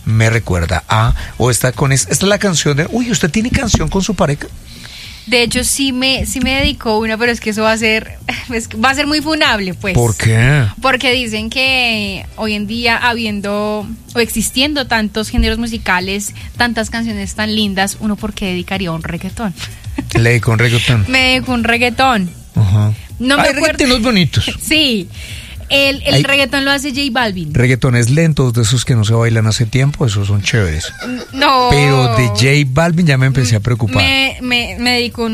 me recuerda a, o esta es la canción de, uy, ¿usted tiene canción con su pareja? De hecho, sí me dedicó una, pero es que eso va a ser muy funable, pues. ¿Por qué? Porque dicen que hoy en día, habiendo o existiendo tantos géneros musicales, tantas canciones tan lindas, uno ¿por qué dedicaría un reggaetón? Le dedicó un reggaetón. Me dedicó un reggaetón. Ajá. No me Hay acuerdo. reggaetones bonitos. Sí. El reggaetón lo hace J Balvin. Reggaetones lentos, de esos que no se bailan hace tiempo, esos son chéveres. No. Pero de J Balvin ya me empecé a preocupar. Me dedicó